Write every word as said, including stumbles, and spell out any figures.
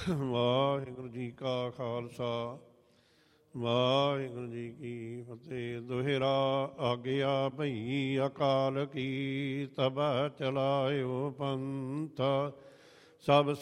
ਵਾਹਿਗੁਰੂ ਜੀ ਕਾ ਖਾਲਸਾ ਵਾਹਿਗੁਰੂ ਜੀ ਕੀ ਫਤਿਹ। ਦੋਹਰਾ ਆਗਿਆ ਭਈ ਅਕਾਲ ਕੀ ਤਬ ਚਲਾਇਓ ਪੰਥ ਸਭ